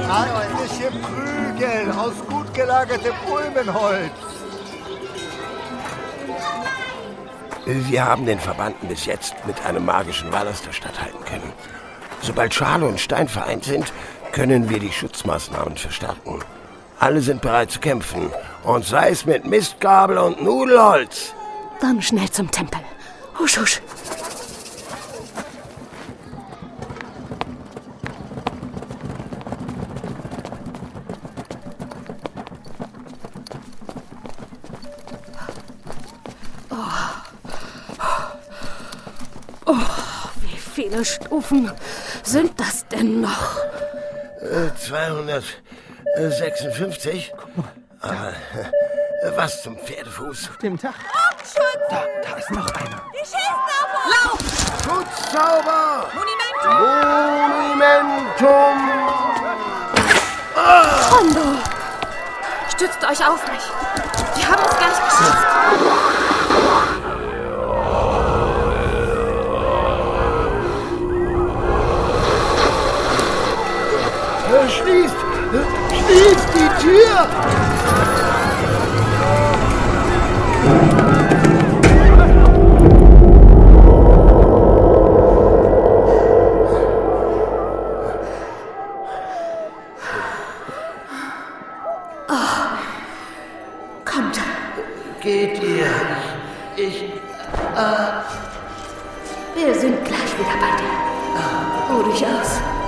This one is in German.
Feindliche Prügel aus gut gelagertem Ulmenholz. Wir haben den Verbannten bis jetzt mit einem magischen Wall aus der Stadt halten können. Sobald Schale und Stein vereint sind, können wir die Schutzmaßnahmen verstärken. Alle sind bereit zu kämpfen. Und sei es mit Mistgabel und Nudelholz. Dann schnell zum Tempel. Husch, husch. Wie viele Stufen sind das denn noch? 256. Aber was zum Pferdefuß? Auf dem Dach. Da ist noch einer. Die schießen auf uns! Lauf! Schutzzauber! Monumentum! Monumentum! Hondo! Stützt euch auf mich. Die haben uns gleich geschützt. Schließt die Tür! Kommt. Geht ihr? Wir sind gleich wieder bei dir. Ruh dich aus.